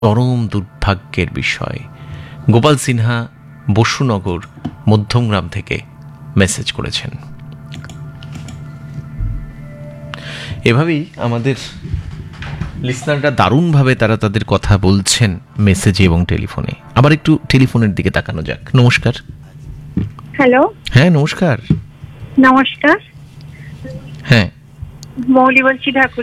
চরম দুর্ভাগ্যের বিষয়। গোপাল সিনহা বসুনগর মধ্যমগ্রাম থেকে মেসেজ করেছেন। এভাবেই আমাদের লিসনাররা দারুণভাবে তারা তাদের কথা বলছেন মেসেজে এবং টেলিফোনে। আবার একটু টেলিফোনের দিকে তাকানো যাক। নমস্কার। হ্যালো। হ্যাঁ নমস্কার। নমস্কার। হ্যাঁ মৌলি বলছি ঢাকুরিয়া